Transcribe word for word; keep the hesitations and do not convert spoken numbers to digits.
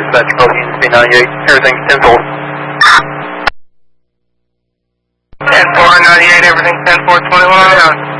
dispatch, call Houston three ninety-eight, everything's ten four. ten four ninety-eight, everything's ten four twenty-one.